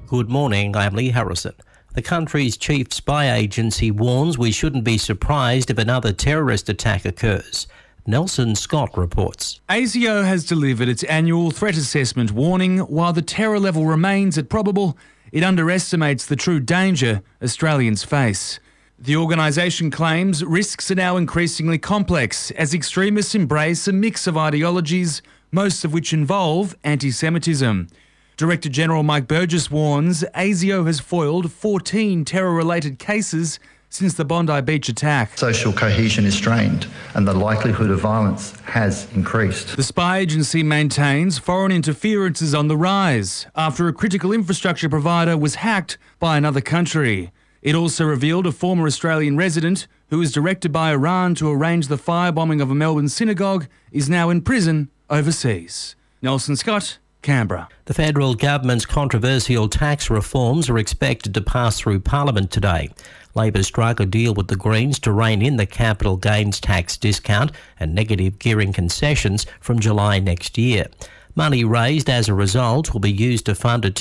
Good morning, I'm Lee Harrison. The country's chief spy agency warns we shouldn't be surprised if another terrorist attack occurs. Nelson Scott reports. ASIO has delivered its annual threat assessment warning. While the terror level remains at probable, it underestimates the true danger Australians face. The organisation claims risks are now increasingly complex as extremists embrace a mix of ideologies, most of which involve anti-Semitism. Director General Mike Burgess warns ASIO has foiled 14 terror-related cases since the Bondi Beach attack. Social cohesion is strained and the likelihood of violence has increased. The spy agency maintains foreign interference is on the rise after a critical infrastructure provider was hacked by another country. It also revealed a former Australian resident who was directed by Iran to arrange the firebombing of a Melbourne synagogue is now in prison overseas. Nelson Scott, Canberra. The federal government's controversial tax reforms are expected to pass through Parliament today. Labor struck a deal with the Greens to rein in the capital gains tax discount and negative gearing concessions from July next year. Money raised as a result will be used to fund a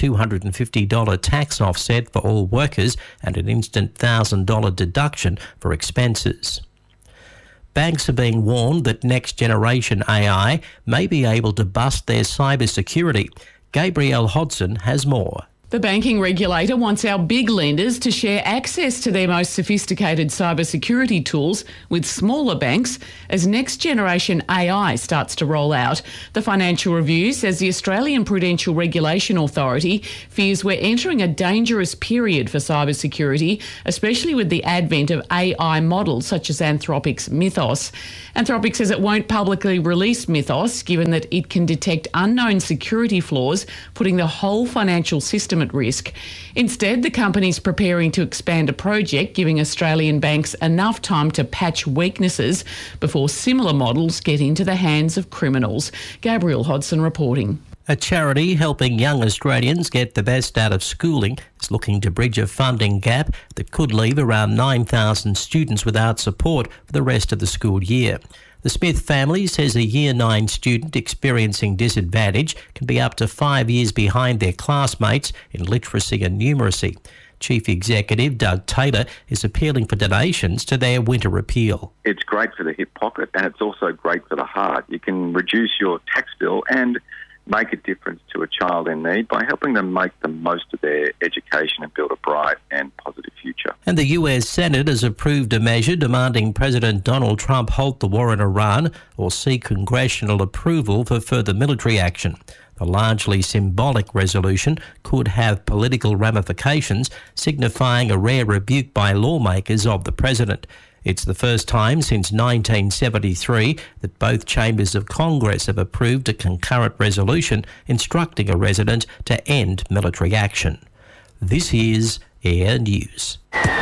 $250 tax offset for all workers and an instant $1,000 deduction for expenses. Banks are being warned that next generation AI may be able to bust their cybersecurity. Gabrielle Hodson has more. The banking regulator wants our big lenders to share access to their most sophisticated cybersecurity tools with smaller banks as next generation AI starts to roll out. The Financial Review says the Australian Prudential Regulation Authority fears we're entering a dangerous period for cybersecurity, especially with the advent of AI models such as Anthropic's Mythos. Anthropic says it won't publicly release Mythos given that it can detect unknown security flaws, putting the whole financial system at risk. Instead, the company's preparing to expand a project giving Australian banks enough time to patch weaknesses before similar models get into the hands of criminals. Gabrielle Hodson reporting. A charity helping young Australians get the best out of schooling is looking to bridge a funding gap that could leave around 9,000 students without support for the rest of the school year. The Smith family says a Year 9 student experiencing disadvantage can be up to 5 years behind their classmates in literacy and numeracy. Chief Executive Doug Taylor is appealing for donations to their winter appeal. It's great for the hip pocket and it's also great for the heart. You can reduce your tax bill and make a difference to a child in need by helping them make the most of their education and build a bright and positive future. And the US Senate has approved a measure demanding President Donald Trump halt the war in Iran or seek congressional approval for further military action. The largely symbolic resolution could have political ramifications, signifying a rare rebuke by lawmakers of the president. It's the first time since 1973 that both chambers of Congress have approved a concurrent resolution instructing a resident to end military action. This is Air News.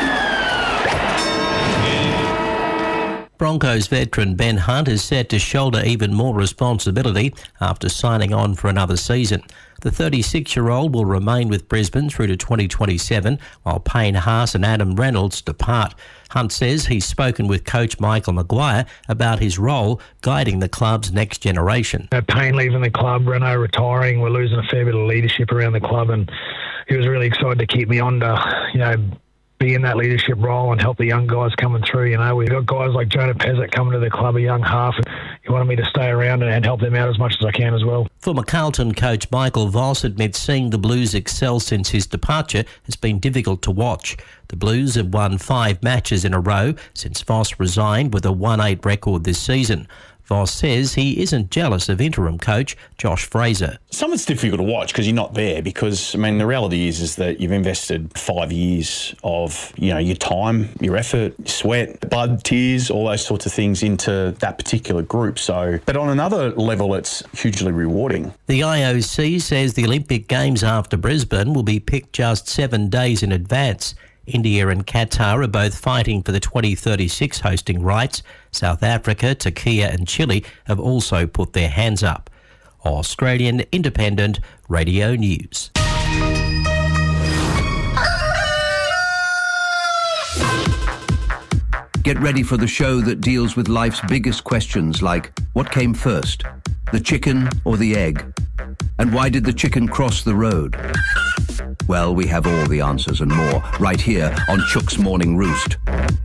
Broncos veteran Ben Hunt is set to shoulder even more responsibility after signing on for another season. The 36-year-old will remain with Brisbane through to 2027, while Payne Haas and Adam Reynolds depart. Hunt says he's spoken with coach Michael Maguire about his role guiding the club's next generation. Payne leaving the club, Renault retiring, we're losing a fair bit of leadership around the club, and he was really excited to keep me on to, be in that leadership role and help the young guys coming through. We've got guys like Jonah Pezzett coming to the club, a young half. He wanted me to stay around and help them out as much as I can as well. Former Carlton coach Michael Voss admits seeing the Blues excel since his departure has been difficult to watch. The Blues have won 5 matches in a row since Voss resigned with a 1-8 record this season. Voss says he isn't jealous of interim coach Josh Fraser. Some of it's difficult to watch because you're not there because, the reality is that you've invested 5 years of, your time, your effort, your sweat, blood, tears, all those sorts of things into that particular group. But on another level, it's hugely rewarding. The IOC says the Olympic Games after Brisbane will be picked just 7 days in advance. India and Qatar are both fighting for the 2036 hosting rights. South Africa, Turkey and Chile have also put their hands up. Australian Independent Radio News. Get ready for the show that deals with life's biggest questions like, what came first, the chicken or the egg? And why did the chicken cross the road? Well, we have all the answers and more right here on Chook's Morning Roost.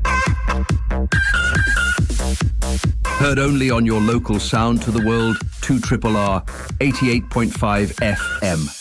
Heard only on your local sound to the world, 2RRR 88.5 FM.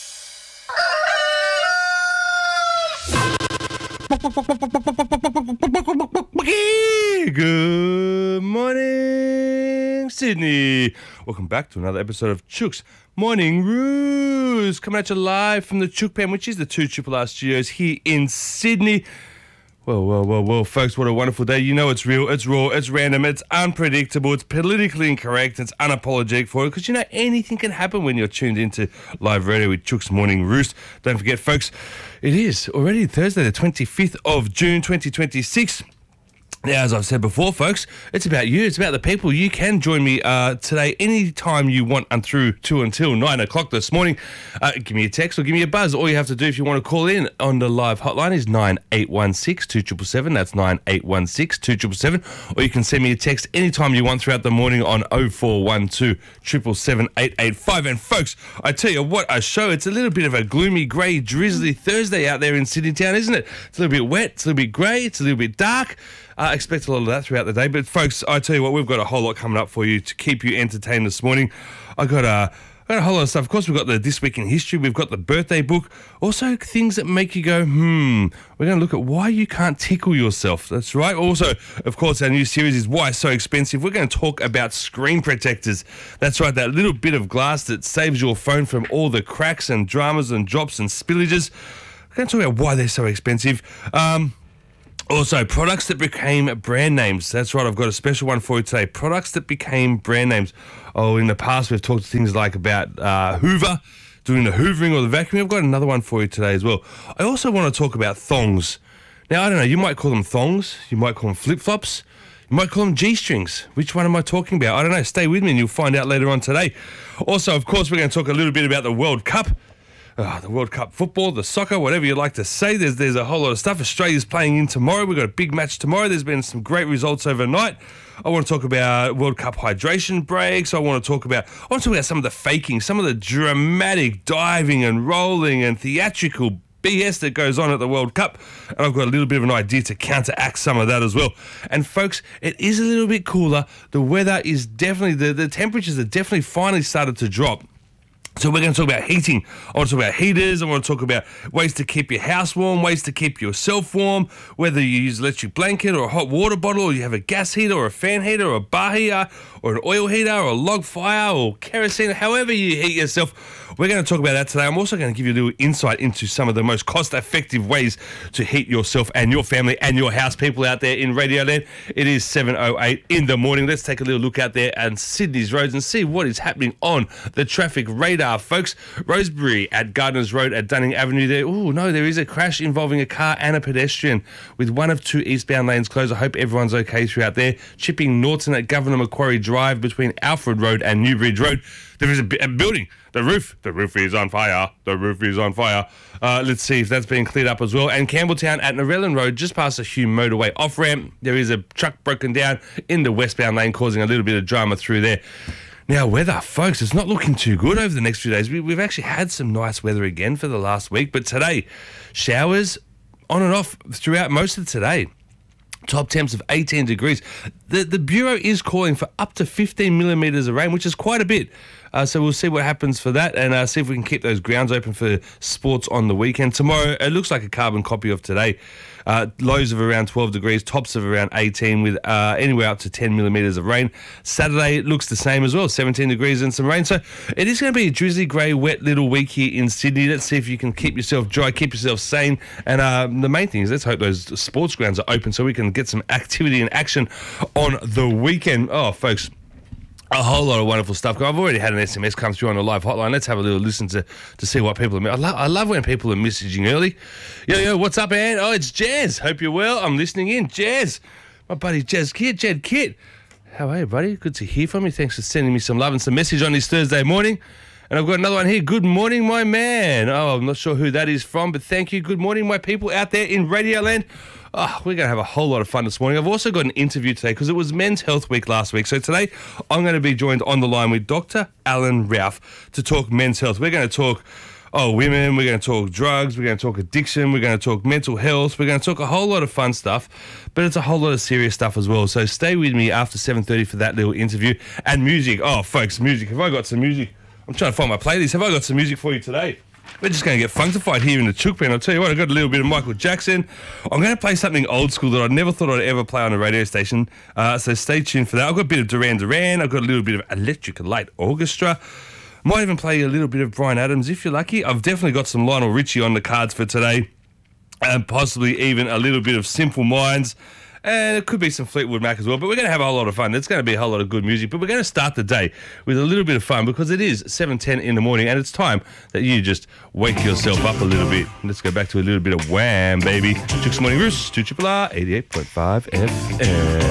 Good morning, Sydney. Welcome back to another episode of Chook's Morning Roost, coming at you live from the Chook Pen, which is the 2RRR studios here in Sydney. Well, folks, what a wonderful day. You know it's real, it's raw, it's random, it's unpredictable, it's politically incorrect, it's unapologetic for it, because you know anything can happen when you're tuned into live radio with Chook's Morning Roost. Don't forget, folks, it is already Thursday, the 25th of June, 2026. Now, as I've said before, folks, it's about you. It's about the people. You can join me today anytime you want and through to until 9 o'clock this morning. Give me a text or give me a buzz. All you have to do if you want to call in on the live hotline is 9816-2777. That's 9816-2777. Or you can send me a text anytime you want throughout the morning on 0412 777 885. And, folks, I tell you what a show. It's a little bit of a gloomy, grey, drizzly Thursday out there in Sydney town, isn't it? It's a little bit wet. It's a little bit grey. It's a little bit dark. I expect a lot of that throughout the day. But, folks, I tell you what, we've got a whole lot coming up for you to keep you entertained this morning. I got a whole lot of stuff. Of course, we've got the This Week in History. We've got the birthday book. Also, things that make you go, We're going to look at why you can't tickle yourself. That's right. Also, of course, our new series is Why It's So Expensive. We're going to talk about screen protectors. That's right, that little bit of glass that saves your phone from all the cracks and dramas and drops and spillages. We're going to talk about why they're so expensive. Also, products that became brand names. That's right, I've got a special one for you today. Products that became brand names. Oh, in the past, we've talked things like about Hoover, doing the hoovering or the vacuuming. I've got another one for you today as well. I also want to talk about thongs. Now, I don't know, you might call them thongs, you might call them flip-flops, you might call them G-strings. Which one am I talking about? I don't know. Stay with me and you'll find out later on today. Also, of course, we're going to talk a little bit about the World Cup. The World Cup football, the soccer, whatever you like to say. There's a whole lot of stuff. Australia's playing in tomorrow. We've got a big match tomorrow. There's been some great results overnight. I want to talk about World Cup hydration breaks. I want to talk about some of the faking, some of the dramatic diving and rolling and theatrical BS that goes on at the World Cup. And I've got a little bit of an idea to counteract some of that as well. And folks, it is a little bit cooler. The weather is definitely, the temperatures are definitely finally started to drop. So we're going to talk about heating. I want to talk about heaters. I want to talk about ways to keep your house warm, ways to keep yourself warm, whether you use an electric blanket or a hot water bottle, or you have a gas heater or a fan heater or a bar heater or an oil heater or a log fire or kerosene, however you heat yourself. We're going to talk about that today. I'm also going to give you a little insight into some of the most cost-effective ways to heat yourself and your family and your house. People out there in Radioland, it is 7:08 in the morning. Let's take a little look out there on Sydney's roads and see what is happening on the traffic radar, folks. Rosebery at Gardners Road at Dunning Avenue there. Oh, no, there is a crash involving a car and a pedestrian with one of two eastbound lanes closed. I hope everyone's okay throughout there. Chipping Norton at Governor Macquarie Drive between Alfred Road and Newbridge Road. There is a building. The roof is on fire. The roof is on fire. Let's see if that's been cleared up as well. And Campbelltown at Narellan Road, just past the Hume motorway off-ramp, there is a truck broken down in the westbound lane, causing a little bit of drama through there. Now, weather, folks, it's not looking too good over the next few days. We've actually had some nice weather again for the last week, but today, showers on and off throughout most of today. Top temps of 18 degrees. The Bureau is calling for up to 15 millimetres of rain, which is quite a bit. So we'll see what happens for that and see if we can keep those grounds open for sports on the weekend. Tomorrow, it looks like a carbon copy of today. Lows of around 12 degrees, tops of around 18 with anywhere up to 10 millimetres of rain. Saturday looks the same as well, 17 degrees and some rain. So it is going to be a drizzly, grey, wet little week here in Sydney. Let's see if you can keep yourself dry, keep yourself sane. And the main thing is let's hope those sports grounds are open so we can get some activity and action on the weekend. Oh, folks, a whole lot of wonderful stuff. I've already had an SMS come through on the live hotline. Let's have a little listen to see what people are... I love when people are messaging early. Yo, what's up, Ann? Oh, it's Jazz. Hope you're well. I'm listening in. Jazz. My buddy Jazz Kid, Jed Kit. How are you, buddy? Good to hear from you. Thanks for sending me some love and some message on this Thursday morning. And I've got another one here. Good morning, my man. Oh, I'm not sure who that is from, but thank you. Good morning, my people out there in Radioland. Oh, we're going to have a whole lot of fun this morning. I've also got an interview today because it was Men's Health Week last week. So today I'm going to be joined on the line with Dr. Alan Ralph to talk men's health. We're going to talk women, we're going to talk drugs, we're going to talk addiction, we're going to talk mental health, we're going to talk a whole lot of fun stuff, but it's a whole lot of serious stuff as well. So stay with me after 7:30 for that little interview. And music. Oh, folks, music. Have I got some music? I'm trying to find my playlist. Have I got some music for you today? We're just going to get funkified here in the Chook Pen. I'll tell you what, I've got a little bit of Michael Jackson. I'm going to play something old school that I never thought I'd ever play on a radio station. So stay tuned for that. I've got a bit of Duran Duran. I've got a little bit of Electric Light Orchestra. Might even play a little bit of Bryan Adams if you're lucky. I've definitely got some Lionel Richie on the cards for today. And possibly even a little bit of Simple Minds. And it could be some Fleetwood Mac as well. But we're going to have a whole lot of fun. It's going to be a whole lot of good music. But we're going to start the day with a little bit of fun because it is 7:10 in the morning and it's time that you just wake yourself up a little bit. Let's go back to a little bit of Wham, baby. Chooks Morning Roost, 2RRR 88.5 FM.